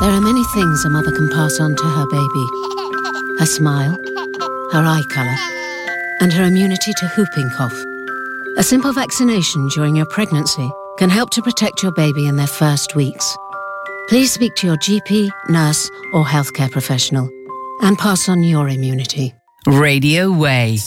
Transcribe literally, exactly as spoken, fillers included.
There are many things a mother can pass on to her baby. Her smile, her eye colour, and her immunity to whooping cough. A simple vaccination during your pregnancy can help to protect your baby in their first weeks. Please speak to your G P, nurse, or healthcare professional and pass on your immunity. Radio Way.